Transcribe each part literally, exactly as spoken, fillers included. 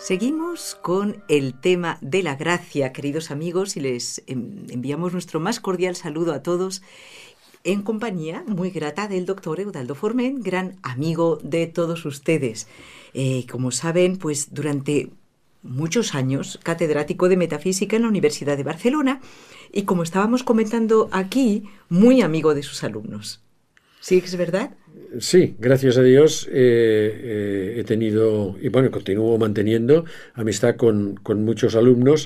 Seguimos con el tema de la gracia, queridos amigos, y les enviamos nuestro más cordial saludo a todos en compañía muy grata del doctor Eudaldo Forment, gran amigo de todos ustedes. Eh, como saben, pues durante muchos años catedrático de metafísica en la Universidad de Barcelona y, como estábamos comentando aquí, muy amigo de sus alumnos. ¿Sí es verdad? Sí, gracias a Dios eh, eh, he tenido, y bueno, continúo manteniendo amistad con, con muchos alumnos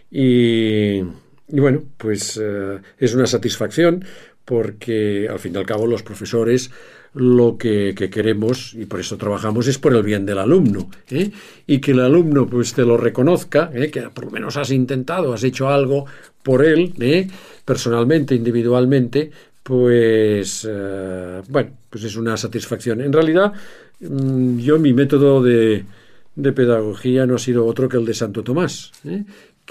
y, y bueno, pues eh, es una satisfacción porque al fin y al cabo los profesores lo que, que queremos, y por eso trabajamos, es por el bien del alumno, ¿eh? Y que el alumno pues te lo reconozca, ¿eh? Que por lo menos has intentado, has hecho algo por él, ¿eh? Personalmente, individualmente, pues uh, bueno, pues es una satisfacción. En realidad, mmm, yo mi método de, de pedagogía no ha sido otro que el de Santo Tomás, ¿eh?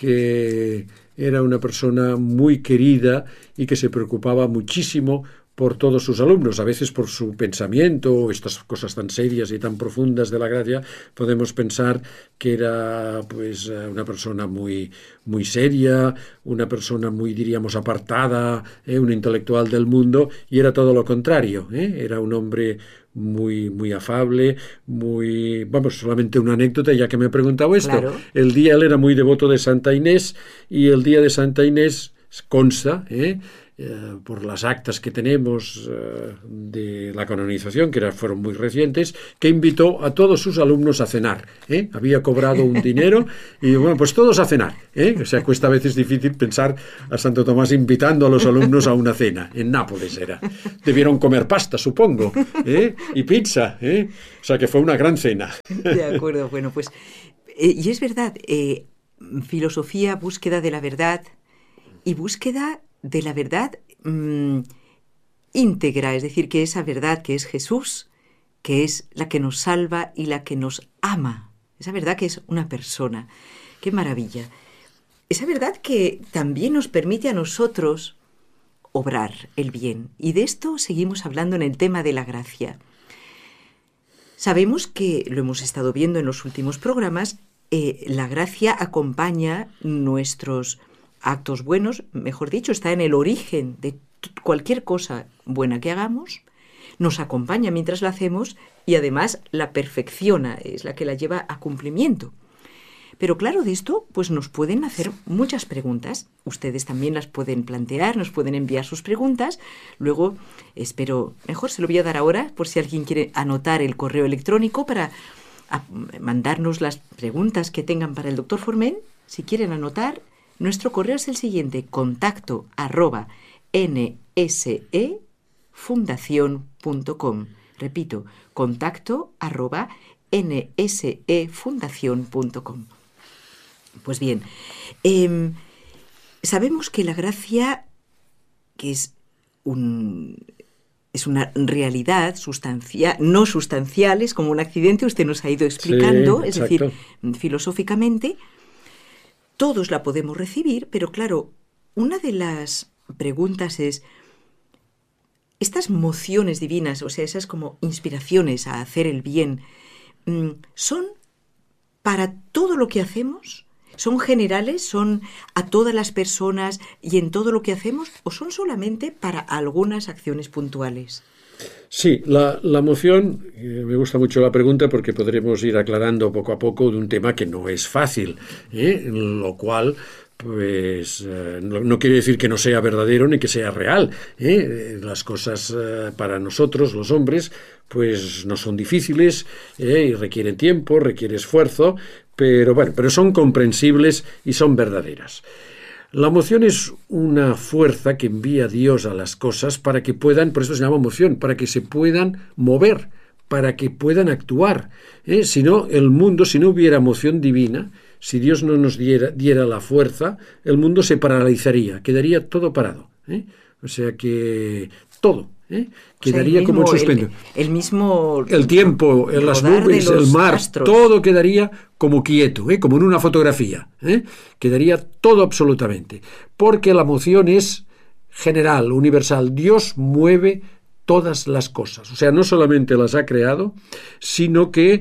Que era una persona muy querida y que se preocupaba muchísimo por todos sus alumnos, a veces por su pensamiento, estas cosas tan serias y tan profundas de la gracia, podemos pensar que era pues una persona muy, muy seria, una persona muy, diríamos, apartada, ¿eh? Un intelectual del mundo, y era todo lo contrario, ¿eh? Era un hombre muy, muy afable, muy... Vamos, solamente una anécdota, ya que me he preguntado esto. Claro. El día, él era muy devoto de Santa Inés, y el día de Santa Inés consta, ¿eh? Eh, por las actas que tenemos eh, de la canonización, que era, fueron muy recientes, que invitó a todos sus alumnos a cenar, ¿eh? Había cobrado un dinero y bueno, pues todos a cenar, ¿eh? O sea, cuesta a veces difícil pensar a Santo Tomás invitando a los alumnos a una cena. En Nápoles era. Debieron comer pasta, supongo, ¿eh? Y pizza, ¿eh? O sea, que fue una gran cena. De acuerdo, bueno, pues eh, y es verdad, eh, filosofía, búsqueda de la verdad y búsqueda de la verdad mmm, íntegra, es decir, que esa verdad que es Jesús, que es la que nos salva y la que nos ama, esa verdad que es una persona. ¡Qué maravilla! Esa verdad que también nos permite a nosotros obrar el bien. Y de esto seguimos hablando en el tema de la gracia. Sabemos que, lo hemos estado viendo en los últimos programas, eh, la gracia acompaña nuestros actos buenos, mejor dicho, está en el origen de cualquier cosa buena que hagamos, nos acompaña mientras la hacemos y además la perfecciona, es la que la lleva a cumplimiento. Pero claro, de esto pues nos pueden hacer muchas preguntas, ustedes también las pueden plantear, nos pueden enviar sus preguntas, luego espero, mejor se lo voy a dar ahora por si alguien quiere anotar el correo electrónico para a, mandarnos las preguntas que tengan para el doctor Forment. Si quieren anotar, nuestro correo es el siguiente: contacto arroba nsefundación punto com. Repito, contacto arroba nsefundación punto com. Pues bien, eh, sabemos que la gracia, que es un es una realidad sustancia, no sustancial, es como un accidente, usted nos ha ido explicando, sí, es decir, filosóficamente, todos la podemos recibir, pero claro, una de las preguntas es, estas mociones divinas, o sea, esas como inspiraciones a hacer el bien, ¿son para todo lo que hacemos? ¿Son generales? ¿Son a todas las personas y en todo lo que hacemos? ¿O son solamente para algunas acciones puntuales? Sí, la, la moción, eh, me gusta mucho la pregunta porque podremos ir aclarando poco a poco de un tema que no es fácil, ¿eh? Lo cual pues eh, no, no quiere decir que no sea verdadero ni que sea real, ¿eh? Las cosas eh, para nosotros, los hombres, pues no son difíciles, ¿eh? Y requieren tiempo, requiere esfuerzo, pero bueno, pero son comprensibles y son verdaderas. La moción es una fuerza que envía Dios a las cosas para que puedan, por eso se llama moción, para que se puedan mover, para que puedan actuar, ¿eh? Si no, el mundo, si no hubiera moción divina, si Dios no nos diera, diera la fuerza, el mundo se paralizaría, quedaría todo parado, ¿eh? O sea que todo, ¿eh? Quedaría, o sea, mismo, como en suspenso. El, el mismo... El tiempo, las nubes, el mar, astros. Todo quedaría como quieto, ¿eh? Como en una fotografía, ¿eh? Quedaría todo absolutamente. Porque la moción es general, universal. Dios mueve todas las cosas. O sea, no solamente las ha creado, sino que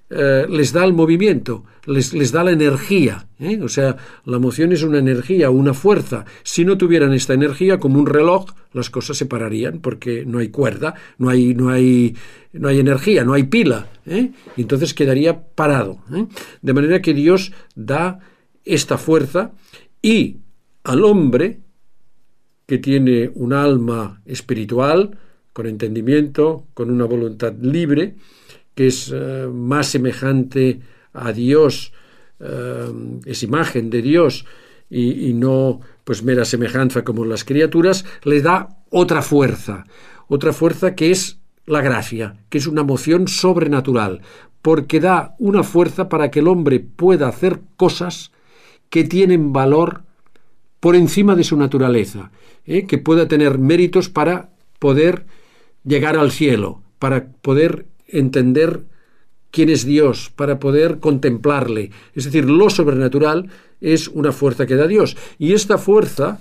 eh, les da el movimiento, les, les da la energía, ¿eh? O sea, la emoción es una energía, una fuerza. Si no tuvieran esta energía, como un reloj, las cosas se pararían porque no hay cuerda, no hay, no hay, no hay energía, no hay pila, ¿eh? Y entonces quedaría parado, ¿eh? De manera que Dios da esta fuerza y al hombre que tiene un alma espiritual, con entendimiento, con una voluntad libre, que es uh, más semejante a Dios, uh, es imagen de Dios y, y no pues mera semejanza como las criaturas, le da otra fuerza, otra fuerza que es la gracia, que es una emoción sobrenatural, porque da una fuerza para que el hombre pueda hacer cosas que tienen valor por encima de su naturaleza, ¿eh? Que pueda tener méritos para poder llegar al cielo, para poder entender quién es Dios, para poder contemplarle. Es decir, lo sobrenatural es una fuerza que da Dios. Y esta fuerza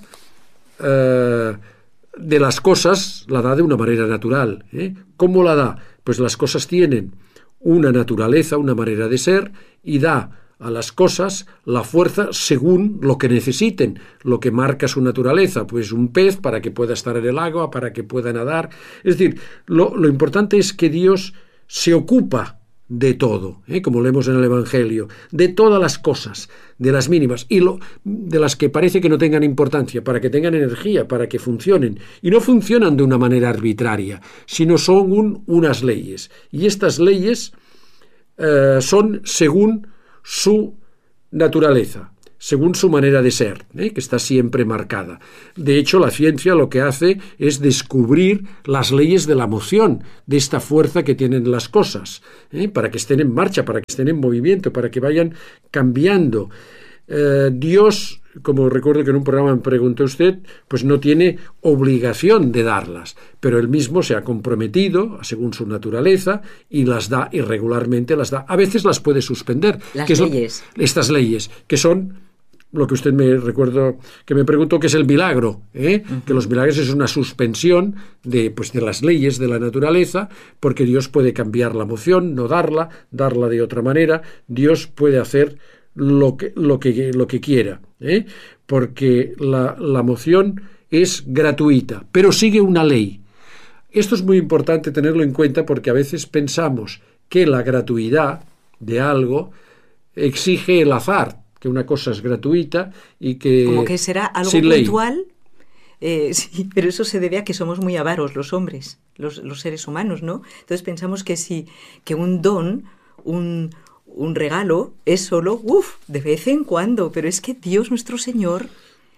eh, de las cosas la da de una manera natural, ¿eh? ¿Cómo la da? Pues las cosas tienen una naturaleza, una manera de ser, y da a las cosas la fuerza según lo que necesiten, lo que marca su naturaleza, pues un pez para que pueda estar en el agua, para que pueda nadar. Es decir, lo, lo importante es que Dios se ocupa de todo, ¿eh? Como leemos en el Evangelio, de todas las cosas, de las mínimas, y lo, de las que parece que no tengan importancia, para que tengan energía, para que funcionen, y no funcionan de una manera arbitraria, sino son un, unas leyes, y estas leyes eh, son según su naturaleza, según su manera de ser, ¿eh? Que está siempre marcada. De hecho, la ciencia lo que hace es descubrir las leyes de la moción, de esta fuerza que tienen las cosas, ¿eh? Para que estén en marcha, para que estén en movimiento, para que vayan cambiando. Eh, Dios, como recuerdo que en un programa me preguntó usted, pues no tiene obligación de darlas, pero él mismo se ha comprometido según su naturaleza y las da irregularmente, las da. A veces las puede suspender. Las que son leyes. Estas leyes, que son lo que usted me recuerdo que me preguntó, que es el milagro, ¿eh? Uh-huh. Que los milagros es una suspensión de, pues, de las leyes de la naturaleza, porque Dios puede cambiar la emoción, no darla, darla de otra manera. Dios puede hacer lo que, lo que, lo que quiera, ¿eh? Porque la, la emoción es gratuita, pero sigue una ley. Esto es muy importante tenerlo en cuenta, porque a veces pensamos que la gratuidad de algo exige el azar, que una cosa es gratuita y que... Como que será algo puntual, eh, sí, pero eso se debe a que somos muy avaros los hombres, los, los seres humanos, ¿no? Entonces pensamos que si que un don, un... un regalo es solo, uff, de vez en cuando, pero es que Dios nuestro Señor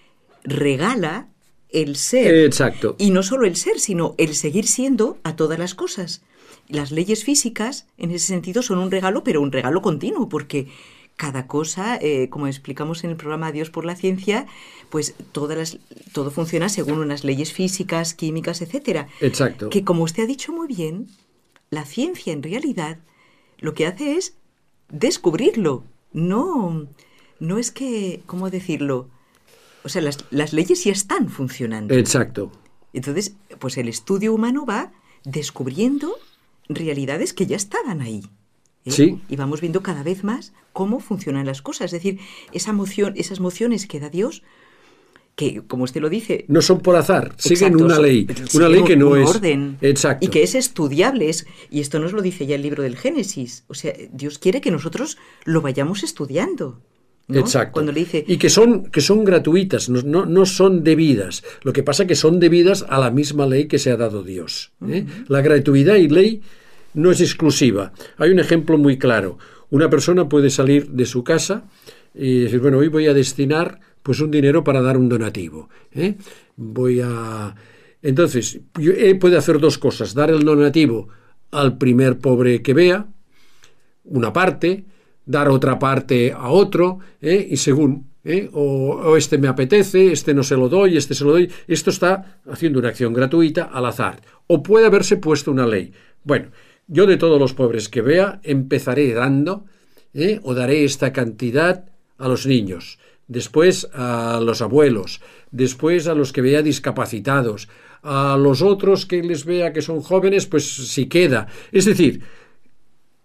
regala el ser. Exacto. Y no solo el ser, sino el seguir siendo a todas las cosas. Las leyes físicas, en ese sentido, son un regalo, pero un regalo continuo, porque cada cosa, eh, como explicamos en el programa Dios por la Ciencia, pues todas las, todo funciona según unas leyes físicas, químicas, etcétera. Exacto. Que, como usted ha dicho muy bien, la ciencia en realidad lo que hace es descubrirlo. No, no es que, ¿cómo decirlo? O sea, las, las leyes ya están funcionando. Exacto. Entonces, pues el estudio humano va descubriendo realidades que ya estaban ahí, ¿eh? Sí. Y vamos viendo cada vez más cómo funcionan las cosas. Es decir, esa moción, esas mociones que da Dios, que, como usted lo dice... no son por azar, siguen exacto, una ley. siguen Una ley que no un es... orden. Exacto. Y que es estudiable. Es, y esto nos lo dice ya el libro del Génesis. O sea, Dios quiere que nosotros lo vayamos estudiando, ¿no? Exacto. Cuando le dice... Y que son, que son gratuitas, no, no, no son debidas. Lo que pasa es que son debidas a la misma ley que se ha dado Dios, ¿eh? Uh-huh. La gratuidad y ley no es exclusiva. Hay un ejemplo muy claro. Una persona puede salir de su casa y decir, bueno, hoy voy a destinar pues un dinero para dar un donativo, ¿eh? Voy a... Entonces, él puede hacer dos cosas: dar el donativo al primer pobre que vea, una parte, dar otra parte a otro, ¿eh? Y según, ¿eh? O, o este me apetece, este no se lo doy, este se lo doy. Esto está haciendo una acción gratuita al azar. O puede haberse puesto una ley. Bueno, yo de todos los pobres que vea empezaré dando, ¿eh? O daré esta cantidad a los niños, después a los abuelos, después a los que vea discapacitados, a los otros que les vea que son jóvenes, pues si queda. Es decir,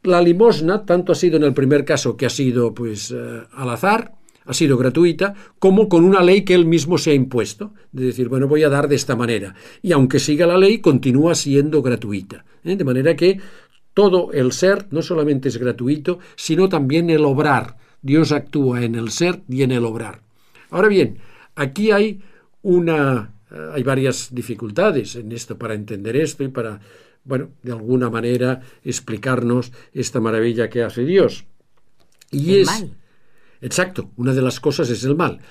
la limosna, tanto ha sido en el primer caso que ha sido pues eh, al azar, ha sido gratuita, como con una ley que él mismo se ha impuesto, de decir, bueno, voy a dar de esta manera. Y aunque siga la ley, continúa siendo gratuita. ¿eh? De manera que todo el ser no solamente es gratuito, sino también el obrar. Dios actúa en el ser y en el obrar. Ahora bien, aquí hay una, hay varias dificultades en esto para entender esto y para, bueno, de alguna manera explicarnos esta maravilla que hace Dios. Y el es mal. Exacto, una de las cosas es el mal.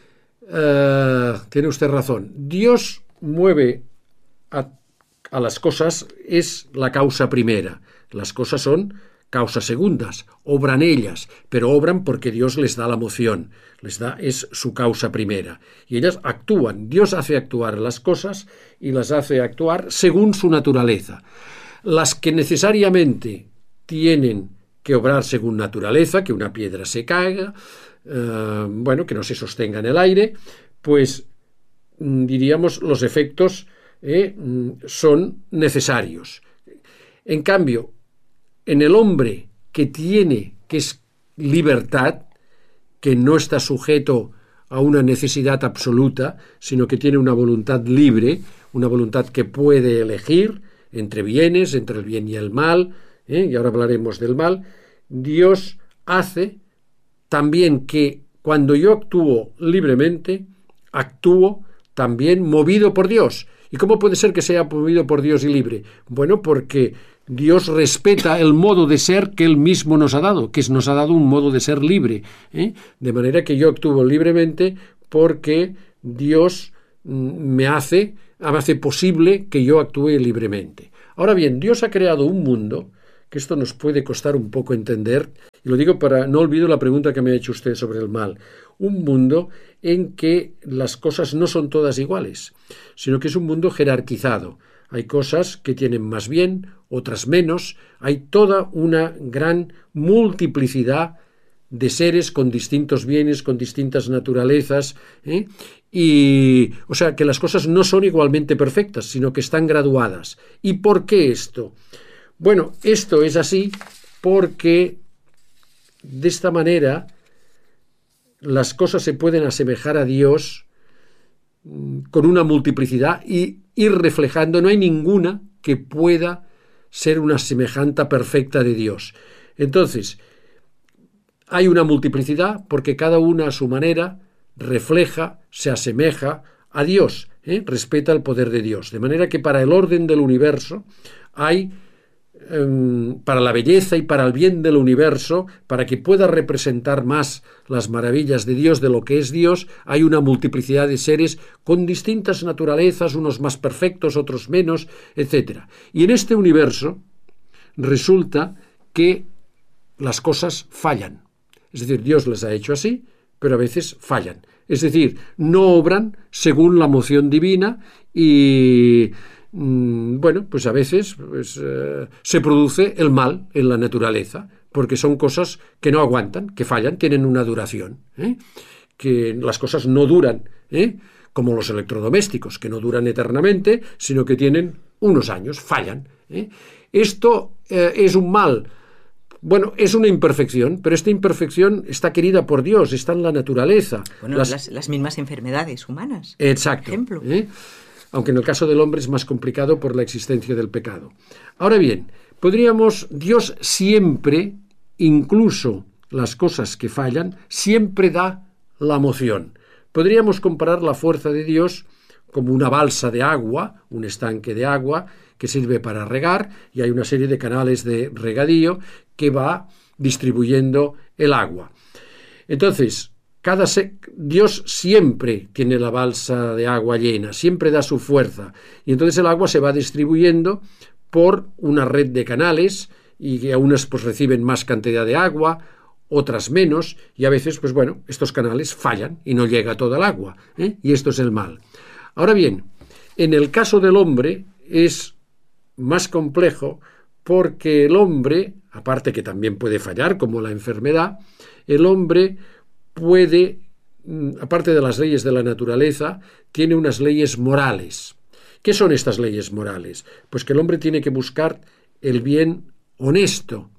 Uh, tiene usted razón. Dios mueve a, a las cosas, es la causa primera. Las cosas son causas segundas, obran ellas, pero obran porque Dios les da la moción, les da, es su causa primera. Y ellas actúan. Dios hace actuar las cosas y las hace actuar según su naturaleza. Las que necesariamente tienen que obrar según naturaleza, que una piedra se caiga, eh, bueno, que no se sostenga en el aire, pues diríamos los efectos eh, son necesarios. En cambio, en el hombre que tiene, que es libertad, que no está sujeto a una necesidad absoluta, sino que tiene una voluntad libre, una voluntad que puede elegir entre bienes, entre el bien y el mal, ¿eh? y ahora hablaremos del mal. Dios hace también que cuando yo actúo libremente, actúo también movido por Dios. ¿Y cómo puede ser que sea movido por Dios y libre? Bueno, porque Dios respeta el modo de ser que Él mismo nos ha dado, que nos ha dado un modo de ser libre, ¿eh? De manera que yo actúo libremente porque Dios me hace, me hace posible que yo actúe libremente. Ahora bien, Dios ha creado un mundo, que esto nos puede costar un poco entender, y lo digo para, no olvido la pregunta que me ha hecho usted sobre el mal, un mundo en que las cosas no son todas iguales, sino que es un mundo jerarquizado. Hay cosas que tienen más bien, otras menos, hay toda una gran multiplicidad de seres con distintos bienes, con distintas naturalezas, ¿eh? y o sea que las cosas no son igualmente perfectas, sino que están graduadas. ¿Y por qué esto? Bueno, esto es así porque de esta manera las cosas se pueden asemejar a Dios con una multiplicidad y ir reflejando, no hay ninguna que pueda ser una semejanza perfecta de Dios. Entonces, hay una multiplicidad porque cada una a su manera refleja, se asemeja a Dios, ¿eh? respeta el poder de Dios. De manera que para el orden del universo hay, eh, para la belleza y para el bien del universo, para que pueda representar más las maravillas de Dios, de lo que es Dios, hay una multiplicidad de seres con distintas naturalezas, unos más perfectos, otros menos, etcétera. Y en este universo resulta que las cosas fallan. Es decir, Dios les ha hecho así, pero a veces fallan. Es decir, no obran según la moción divina y, mmm, bueno, pues a veces pues, eh, se produce el mal en la naturaleza, porque son cosas que no aguantan, que fallan, tienen una duración, ¿eh? que las cosas no duran, ¿eh? como los electrodomésticos, que no duran eternamente, sino que tienen unos años, fallan. ¿eh? Esto eh, es un mal. Bueno, es una imperfección, pero esta imperfección está querida por Dios, está en la naturaleza. Bueno, las, las, las mismas enfermedades humanas. Exacto. Por ejemplo. ¿eh? Aunque en el caso del hombre es más complicado por la existencia del pecado. Ahora bien, podríamos, Dios siempre, incluso las cosas que fallan, siempre da la moción. Podríamos comparar la fuerza de Dios como una balsa de agua, un estanque de agua, que sirve para regar, y hay una serie de canales de regadío que va distribuyendo el agua. Entonces, cada se- Dios siempre tiene la balsa de agua llena, siempre da su fuerza, y entonces el agua se va distribuyendo por una red de canales, y que unas pues reciben más cantidad de agua, otras menos, y a veces, pues bueno, estos canales fallan y no llega toda el agua, ¿eh? y esto es el mal. Ahora bien, en el caso del hombre es más complejo porque el hombre, aparte que también puede fallar como la enfermedad, el hombre puede, aparte de las leyes de la naturaleza, tiene unas leyes morales. ¿Qué son estas leyes morales? Pues que el hombre tiene que buscar el bien honesto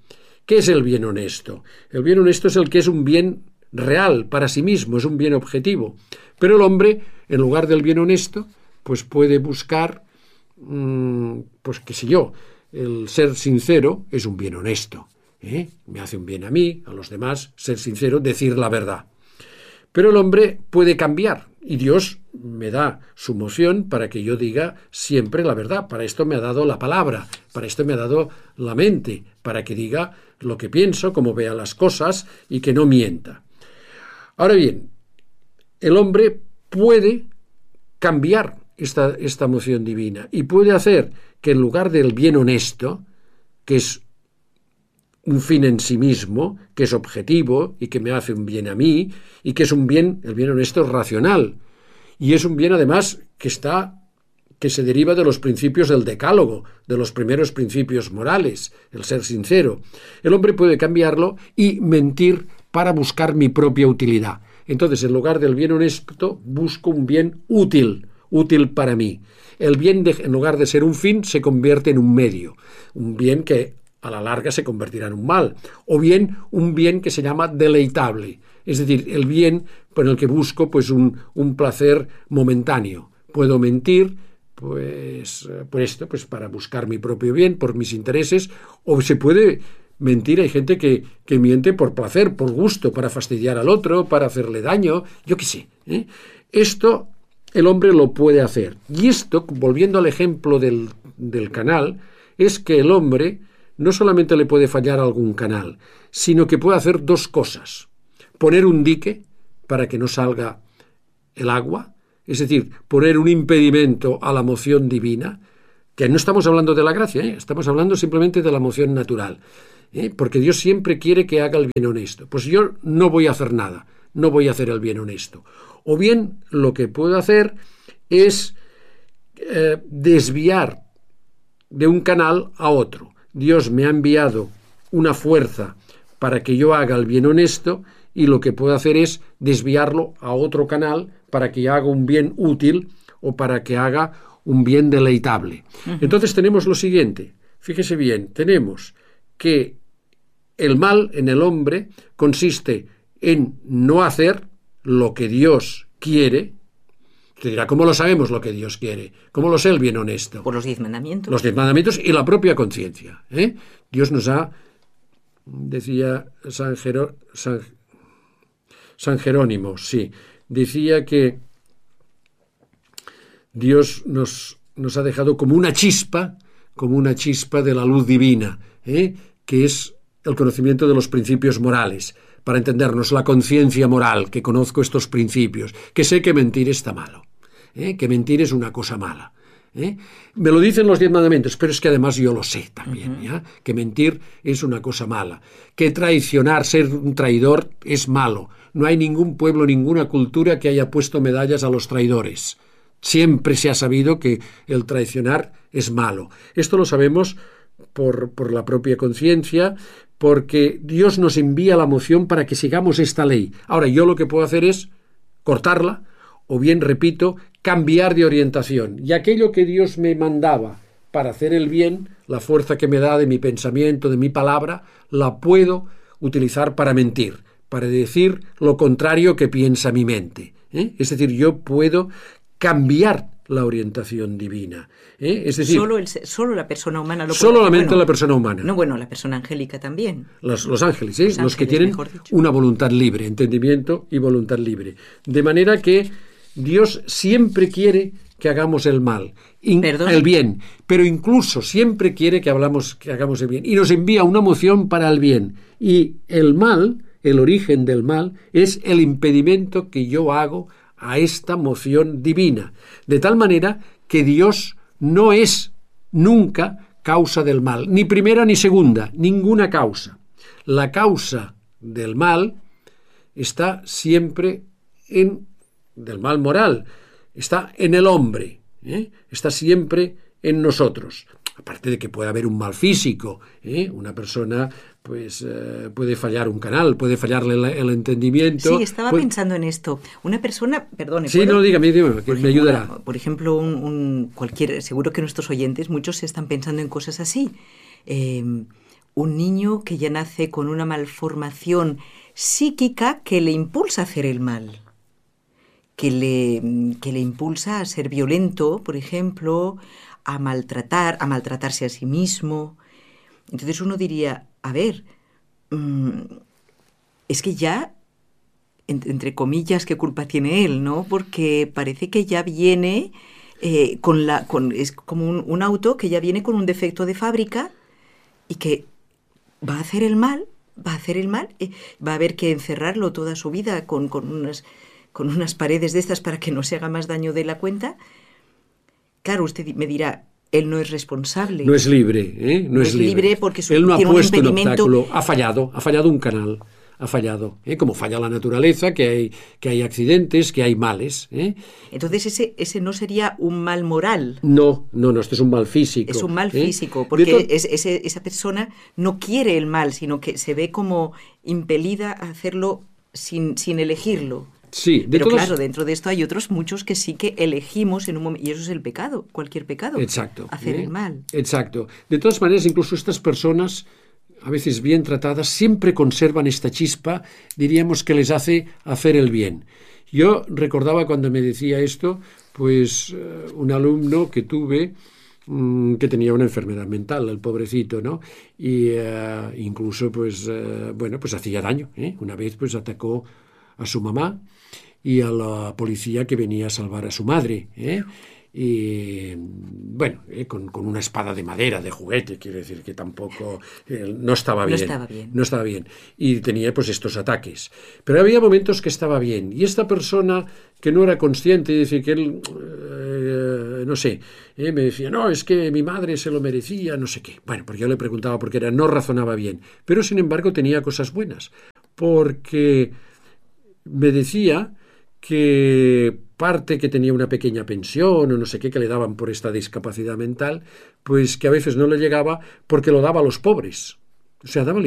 ¿Qué es el bien honesto? El bien honesto es el que es un bien real para sí mismo, es un bien objetivo. Pero el hombre, en lugar del bien honesto, pues puede buscar, mmm, pues qué sé yo, el ser sincero es un bien honesto. ¿eh? Me hace un bien a mí, a los demás, ser sincero, decir la verdad. Pero el hombre puede cambiar y Dios me da su moción para que yo diga siempre la verdad. Para esto me ha dado la palabra, para esto me ha dado la mente, para que diga lo que pienso, cómo vea las cosas y que no mienta. Ahora bien, el hombre puede cambiar esta, esta moción divina y puede hacer que en lugar del bien honesto, que es un fin en sí mismo, que es objetivo y que me hace un bien a mí, y que es un bien, el bien honesto es racional, y es un bien además que está, que se deriva de los principios del decálogo, de los primeros principios morales, el ser sincero. El hombre puede cambiarlo y mentir para buscar mi propia utilidad. Entonces, en lugar del bien honesto, busco un bien útil, útil para mí. El bien, de, en lugar de ser un fin, se convierte en un medio, un bien que a la larga se convertirá en un mal, o bien un bien que se llama deleitable, es decir, el bien por el que busco pues un, un placer momentáneo. Puedo mentir pues por esto, pues para buscar mi propio bien, por mis intereses, o se puede mentir, hay gente que, que miente por placer, por gusto, para fastidiar al otro, para hacerle daño, yo qué sé. ¿eh? Esto el hombre lo puede hacer. Y esto, volviendo al ejemplo del, del canal, es que el hombre no solamente le puede fallar algún canal, sino que puede hacer dos cosas. Poner un dique para que no salga el agua, es decir, poner un impedimento a la moción divina, que no estamos hablando de la gracia, ¿eh? estamos hablando simplemente de la moción natural, ¿eh? porque Dios siempre quiere que haga el bien honesto. Pues yo no voy a hacer nada, no voy a hacer el bien honesto. O bien lo que puedo hacer es eh, desviar de un canal a otro. Dios me ha enviado una fuerza para que yo haga el bien honesto y lo que puedo hacer es desviarlo a otro canal para que haga un bien útil o para que haga un bien deleitable. Uh-huh. Entonces tenemos lo siguiente, fíjese bien, tenemos que el mal en el hombre consiste en no hacer lo que Dios quiere. Usted dirá, ¿cómo lo sabemos lo que Dios quiere? ¿Cómo lo sé el bien honesto? Por los diez mandamientos. Los diez mandamientos y la propia conciencia. ¿eh? Dios nos ha, decía San, Jero, San, San Jerónimo, sí, decía que Dios nos, nos ha dejado como una chispa, como una chispa de la luz divina, ¿eh? que es el conocimiento de los principios morales, para entendernos la conciencia moral, que conozco estos principios, que sé que mentir está malo. ¿Eh? que mentir es una cosa mala. ¿eh? Me lo dicen los diez mandamientos, pero es que además yo lo sé también, uh-huh. ¿ya? que mentir es una cosa mala, que traicionar, ser un traidor es malo. No hay ningún pueblo, ninguna cultura que haya puesto medallas a los traidores. Siempre se ha sabido que el traicionar es malo. Esto lo sabemos por, por la propia conciencia, porque Dios nos envía la moción para que sigamos esta ley. Ahora, yo lo que puedo hacer es cortarla, o bien, repito, cambiar de orientación. Y aquello que Dios me mandaba para hacer el bien, la fuerza que me da de mi pensamiento, de mi palabra, la puedo utilizar para mentir, para decir lo contrario que piensa mi mente. ¿eh? Es decir, yo puedo cambiar la orientación divina. ¿eh? Es decir, solo, el, solo la persona humana lo puede solamente bueno, la persona humana. No, bueno, la persona angélica también. Los, los ángeles, ¿eh? los, los ángeles, que tienen dicho. una voluntad libre, entendimiento y voluntad libre. De manera que Dios siempre quiere que hagamos el mal, in, el bien, pero incluso siempre quiere que, hablamos, que hagamos el bien. Y nos envía una moción para el bien. Y el mal, el origen del mal, es el impedimento que yo hago a esta moción divina. De tal manera que Dios no es nunca causa del mal, ni primera ni segunda, ninguna causa. La causa del mal está siempre en del mal moral, está en el hombre, ¿eh? está siempre en nosotros. Aparte de que puede haber un mal físico, ¿eh? una persona pues eh, puede fallar un canal, puede fallarle el, el entendimiento. Sí, estaba puede... pensando en esto. Una persona, perdone. Sí, ¿puedo? no, dígame, dígame, que me ayudará. Una, por ejemplo, un, un cualquier, seguro que nuestros oyentes, muchos están pensando en cosas así. Eh, un niño que ya nace con una malformación psíquica que le impulsa a hacer el mal, que le, que le impulsa a ser violento, por ejemplo, a maltratar, a maltratarse a sí mismo. Entonces uno diría, a ver, mmm, es que ya, en, entre comillas, ¿qué culpa tiene él, no? Porque parece que ya viene eh, con la, con, es como un, un auto que ya viene con un defecto de fábrica y que va a hacer el mal, va a hacer el mal, eh, va a haber que encerrarlo toda su vida con, con unas, con unas paredes de estas para que no se haga más daño de la cuenta. Claro, usted me dirá, él no es responsable. No es libre, ¿eh? No, no es, es libre. libre porque su, él no ha tiene puesto un un impedimento. obstáculo, ha fallado, ha fallado un canal, ha fallado, ¿eh? Como falla la naturaleza, que hay, que hay accidentes, que hay males, ¿eh? Entonces ese, ese no sería un mal moral. No, no, no, este es un mal físico. Es un mal ¿eh? físico, porque to- es, ese, esa persona no quiere el mal, sino que se ve como impelida a hacerlo sin, sin elegirlo. Sí, de Pero todas... claro, dentro de esto hay otros muchos que sí que elegimos en un momento, y eso es el pecado, cualquier pecado. Exacto. Hacer ¿eh? el mal. Exacto. De todas maneras, incluso estas personas, a veces bien tratadas, siempre conservan esta chispa, diríamos, que les hace hacer el bien. Yo recordaba cuando me decía esto, pues un alumno que tuve mmm, que tenía una enfermedad mental, el pobrecito, ¿no? Y uh, incluso, pues, uh, bueno, pues hacía daño, ¿eh? Una vez, pues, atacó a su mamá y a la policía que venía a salvar a su madre, ¿eh? Y bueno, eh, con, con una espada de madera, de juguete, quiere decir que tampoco eh, no estaba bien, no estaba bien. No estaba bien. Y tenía pues estos ataques. Pero había momentos que estaba bien. Y esta persona que no era consciente, es decir, que él, eh, no sé, eh, me decía, no, es que mi madre se lo merecía, no sé qué. Bueno, porque yo le preguntaba porque era, no razonaba bien. Pero sin embargo tenía cosas buenas. Porque me decía que parte que tenía una pequeña pensión o no sé qué que le daban por esta discapacidad mental, pues que a veces no le llegaba porque lo daba a los pobres. O sea, daba